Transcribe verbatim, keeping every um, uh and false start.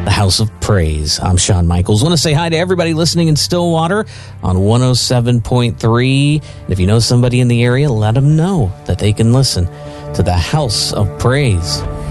the House of Praise. I'm Shawn Michaels. Want to say hi to everybody listening in Stillwater on one oh seven point three. And if you know somebody in the area, let them know that they can listen to the House of Praise.